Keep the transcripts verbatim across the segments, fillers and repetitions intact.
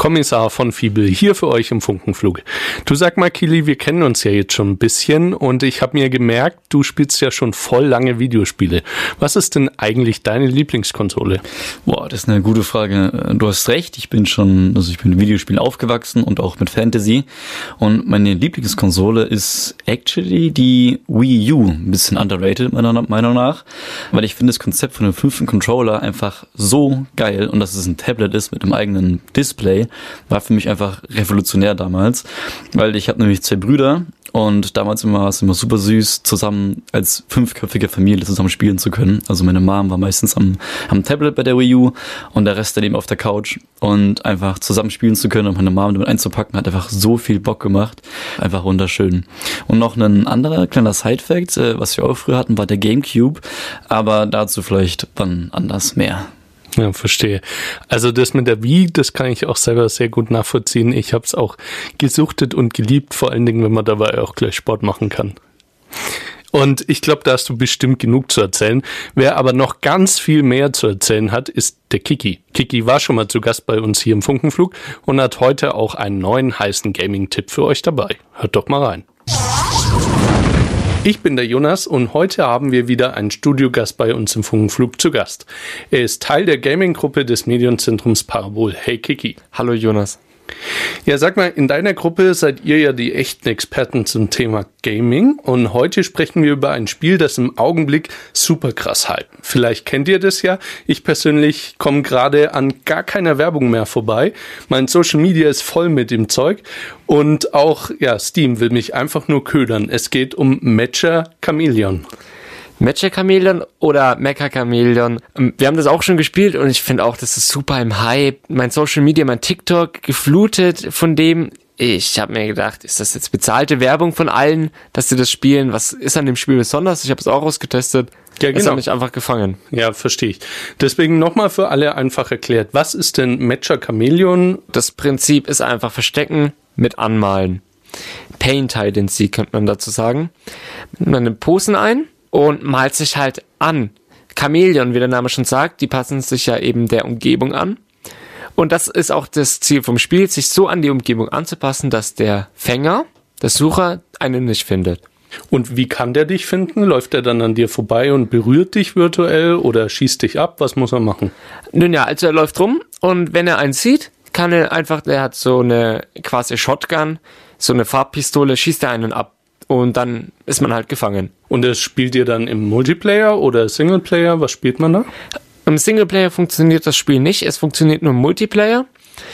Kommissar von Fiebel, hier für euch im Funkenflug. Du, sag mal, Kili, wir kennen uns ja jetzt schon ein bisschen und ich habe mir gemerkt, du spielst ja schon voll lange Videospiele. Was ist denn eigentlich deine Lieblingskonsole? Boah, das ist eine gute Frage. Du hast recht, ich bin schon, also ich bin mit Videospielen aufgewachsen und auch mit Fantasy. Und meine Lieblingskonsole ist actually die Wii U. Ein bisschen underrated, meiner Meinung nach. Weil ich finde das Konzept von einem fünften Controller einfach so geil und dass es ein Tablet ist mit einem eigenen Display, war für mich einfach revolutionär damals, weil ich habe nämlich zwei Brüder und damals immer war es immer super süß, zusammen als fünfköpfige Familie zusammen spielen zu können. Also meine Mom war meistens am, am Tablet bei der Wii U und der Rest dann eben auf der Couch und einfach zusammen spielen zu können und meine Mom damit einzupacken, hat einfach so viel Bock gemacht. Einfach wunderschön. Und noch ein anderer kleiner Side-Fact, was wir auch früher hatten, war der GameCube, aber dazu vielleicht wann anders mehr. Ja, verstehe. Also das mit der Wii, das kann ich auch selber sehr gut nachvollziehen. Ich habe es auch gesuchtet und geliebt, vor allen Dingen, wenn man dabei auch gleich Sport machen kann. Und ich glaube, da hast du bestimmt genug zu erzählen. Wer aber noch ganz viel mehr zu erzählen hat, ist der Kiki. Kiki war schon mal zu Gast bei uns hier im Funkenflug und hat heute auch einen neuen heißen Gaming-Tipp für euch dabei. Hört doch mal rein. Ich bin der Jonas und heute haben wir wieder einen Studiogast bei uns im Funkenflug zu Gast. Er ist Teil der Gaming-Gruppe des Medienzentrums Parabol. Hey Kiki. Hallo Jonas. Ja, sag mal, in deiner Gruppe seid ihr ja die echten Experten zum Thema Gaming und heute sprechen wir über ein Spiel, das im Augenblick super krass hype. Vielleicht kennt ihr das ja. Ich persönlich komme gerade an gar keiner Werbung mehr vorbei. Mein Social Media ist voll mit dem Zeug und auch ja, Steam will mich einfach nur ködern. Es geht um Matcher Chameleon. Matcher Chameleon oder Mecha Chameleon. Wir haben das auch schon gespielt und ich finde auch, das ist super im Hype. Mein Social Media, mein TikTok geflutet von dem. Ich habe mir gedacht, ist das jetzt bezahlte Werbung von allen, dass sie das spielen? Was ist an dem Spiel besonders? Ich habe es auch ausgetestet. Ja, genau. Es hat mich einfach gefangen. Ja, verstehe ich. Deswegen nochmal für alle einfach erklärt, was ist denn Matcher Chameleon? Das Prinzip ist einfach Verstecken mit Anmalen. Paint Hide-and-Seek könnte man dazu sagen. Man nimmt Posen ein und malt sich halt an. Chamäleon, wie der Name schon sagt, die passen sich ja eben der Umgebung an. Und das ist auch das Ziel vom Spiel, sich so an die Umgebung anzupassen, dass der Fänger, der Sucher, einen nicht findet. Und wie kann der dich finden? Läuft er dann an dir vorbei und berührt dich virtuell oder schießt dich ab? Was muss er machen? Nun ja, also er läuft rum und wenn er einen sieht, kann er einfach, der hat so eine quasi Shotgun, so eine Farbpistole, schießt er einen ab. Und dann ist man halt gefangen. Und das spielt ihr dann im Multiplayer oder Singleplayer? Was spielt man da? Im Singleplayer funktioniert das Spiel nicht. Es funktioniert nur im Multiplayer.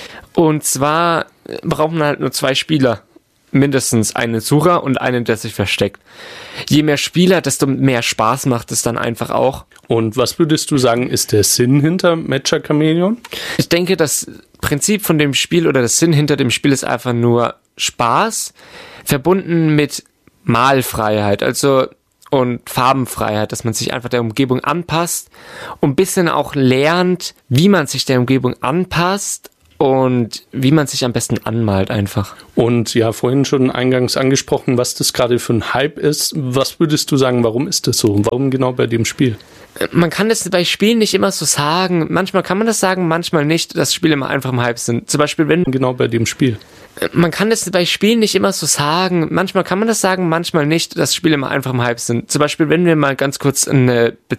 Und zwar braucht man halt nur zwei Spieler. Mindestens einen Sucher und einen, der sich versteckt. Je mehr Spieler, desto mehr Spaß macht es dann einfach auch. Und was würdest du sagen, ist der Sinn hinter Matcher Chameleon? Ich denke, das Prinzip von dem Spiel oder der Sinn hinter dem Spiel ist einfach nur Spaß, verbunden mit Malfreiheit, also und Farbenfreiheit, dass man sich einfach der Umgebung anpasst und ein bisschen auch lernt, wie man sich der Umgebung anpasst und wie man sich am besten anmalt einfach. Und ja, vorhin schon eingangs angesprochen, was das gerade für ein Hype ist. Was würdest du sagen, warum ist das so? Warum genau bei dem Spiel? Man kann das bei Spielen nicht immer so sagen. Manchmal kann man das sagen, manchmal nicht, dass Spiele immer einfach im Hype sind. Zum Beispiel, wenn... Genau bei dem Spiel. Man kann das bei Spielen nicht immer so sagen. Manchmal kann man das sagen, manchmal nicht, dass Spiele immer einfach im Hype sind. Zum Beispiel, wenn wir mal ganz kurz eine